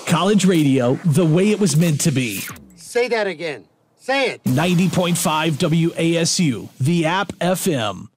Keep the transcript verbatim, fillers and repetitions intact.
College radio, the way it was meant to be. Say that again. Say it. ninety point five W A S U, the App F M.